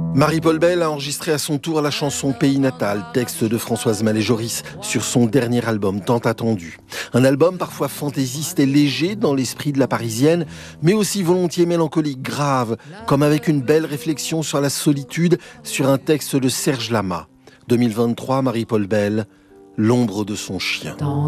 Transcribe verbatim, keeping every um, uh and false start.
Marie-Paul Bell a enregistré à son tour la chanson Pays natal, texte de Françoise Mallet-Joris, sur son dernier album tant attendu. Un album parfois fantaisiste et léger dans l'esprit de la Parisienne, mais aussi volontiers mélancolique, grave, comme avec une belle réflexion sur la solitude, sur un texte de Serge Lama. deux mille vingt-trois, Marie-Paul Bell, L'ombre de son chien.